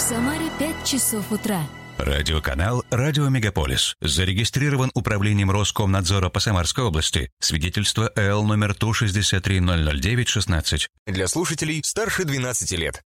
Самаре 5 часов утра. Радиоканал «Радио Мегаполис». Зарегистрирован управлением Роскомнадзора по Самарской области. Свидетельство ЭЛ номер 163-009-16. Для слушателей старше 12 лет.